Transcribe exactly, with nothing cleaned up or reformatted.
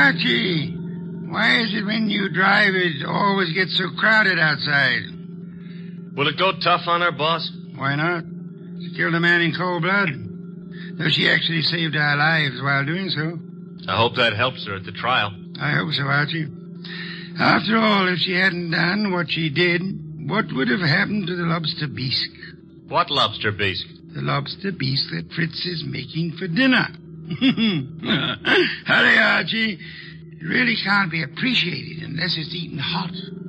Archie, why is it when you drive it always gets so crowded outside? Will it go tough on her, boss? Why not? She killed a man in cold blood. Though she actually saved our lives while doing so. I hope that helps her at the trial. I hope so, Archie. After all, if she hadn't done what she did, what would have happened to the lobster bisque? What lobster bisque? The lobster bisque that Fritz is making for dinner. Hurry, Archie. It really can't be appreciated unless it's eaten hot.